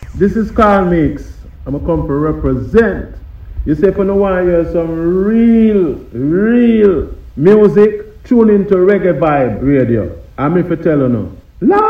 This is Carl Mix. I'm going to come to represent. You say if you want to hear some real music, tune into Reggae Vibe Radio. I'm if you tell you now.